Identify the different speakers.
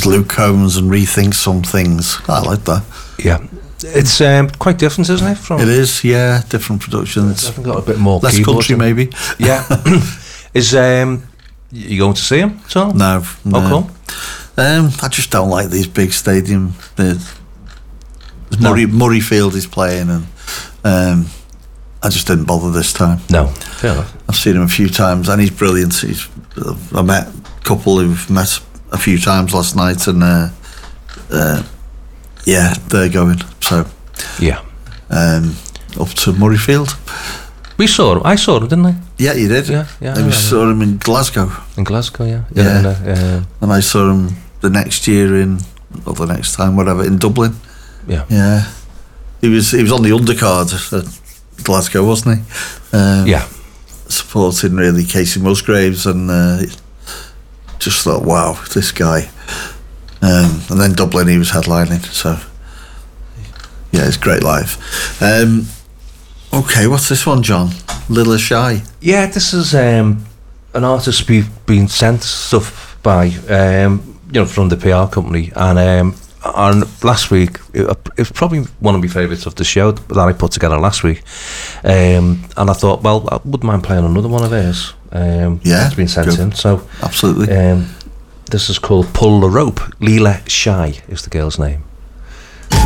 Speaker 1: Luke Combs and rethink some things. I like that.
Speaker 2: Yeah. It's quite different, isn't it?
Speaker 1: It is, yeah. Different productions.
Speaker 2: I've got a bit more
Speaker 1: less country, maybe.
Speaker 2: Yeah. Is you going to see him at all?
Speaker 1: No.
Speaker 2: How come?
Speaker 1: I just don't like these big stadium. Murrayfield is playing, and I just didn't bother this time.
Speaker 2: No, fair enough.
Speaker 1: I've seen him a few times, and he's brilliant. I met a couple who've met a few times last night, and yeah, they're going. So
Speaker 2: yeah,
Speaker 1: up to Murrayfield.
Speaker 2: We saw him. I saw him, didn't I?
Speaker 1: Yeah, you did.
Speaker 2: Yeah.
Speaker 1: We saw him in Glasgow.
Speaker 2: In Glasgow, yeah.
Speaker 1: And I saw him the next year or the next time, whatever, in Dublin.
Speaker 2: Yeah.
Speaker 1: Yeah. He was on the undercard at Glasgow, wasn't he?
Speaker 2: Yeah.
Speaker 1: Supporting really Casey Musgraves, and just thought, wow, this guy. And then Dublin, he was headlining. So yeah, it's great live. Okay, what's this one, John? Little Shy.
Speaker 2: Yeah, this is an artist we've been sent stuff by, from the PR company, and last week it was probably one of my favourites of the show that I put together last week, and I thought, well, I wouldn't mind playing another one of theirs. It's been sent in, so
Speaker 1: absolutely.
Speaker 2: This is called Pull the Rope. Leela Shy is the girl's name.